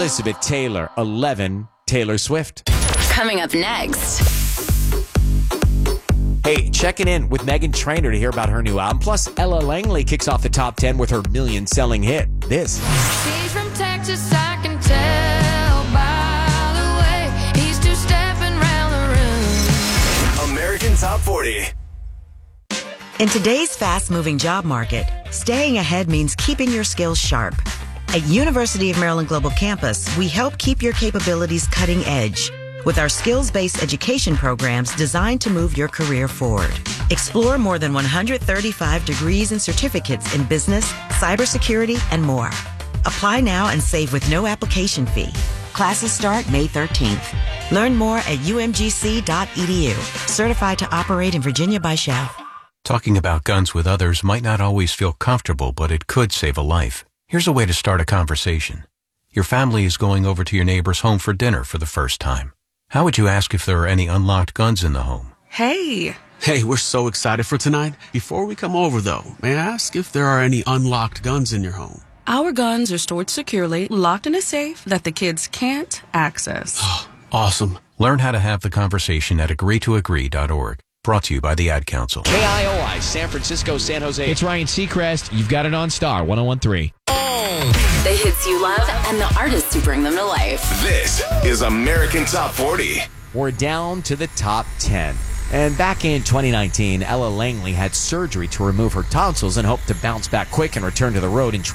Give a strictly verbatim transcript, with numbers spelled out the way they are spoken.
Elizabeth Taylor. eleven, Taylor Swift. Coming up next. Hey, checking in with Meghan Trainor to hear about her new album. Plus, Ella Langley kicks off the top ten with her million-selling hit, This. He's from Texas, I can tell by the way he's two-stepping around the room. American Top forty. In today's fast-moving job market, staying ahead means keeping your skills sharp. At University of Maryland Global Campus, we help keep your capabilities cutting edge with our skills-based education programs designed to move your career forward. Explore more than one hundred thirty-five degrees and certificates in business, cybersecurity, and more. Apply now and save with no application fee. Classes start May thirteenth. Learn more at u m g c dot e d u. Certified to operate in Virginia by S C H A F. Talking about guns with others might not always feel comfortable, but it could save a life. Here's a way to start a conversation. Your family is going over to your neighbor's home for dinner for the first time. How would you ask if there are any unlocked guns in the home? Hey. Hey, we're so excited for tonight. Before we come over, though, may I ask if there are any unlocked guns in your home? Our guns are stored securely, locked in a safe that the kids can't access. Awesome. Learn how to have the conversation at agree to agree dot org. Brought to you by the Ad Council. K I O I, San Francisco, San Jose. It's Ryan Seacrest. You've got it on Star one oh one three. The hits you love and the artists who bring them to life. This is American Top forty. We're down to the top ten. And back in twenty nineteen, Ella Langley had surgery to remove her tonsils and hoped to bounce back quick and return to the road in